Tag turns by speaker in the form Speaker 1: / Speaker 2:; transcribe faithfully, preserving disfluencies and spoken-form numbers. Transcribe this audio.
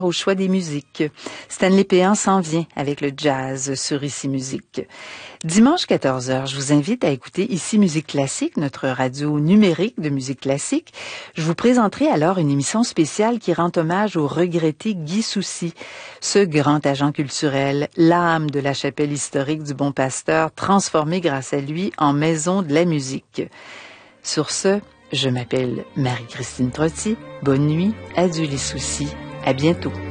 Speaker 1: Au choix des musiques. Stanley Péan s'en vient avec le jazz sur Ici Musique. Dimanche quatorze heures, je vous invite à écouter Ici Musique Classique, notre radio numérique de musique classique. Je vous présenterai alors une émission spéciale qui rend hommage au regretté Guy Soucy, ce grand agent culturel, l'âme de la chapelle historique du Bon Pasteur, transformée grâce à lui en maison de la musique. Sur ce, je m'appelle Marie-Christine Trotti. Bonne nuit, adieu les soucis. À bientôt.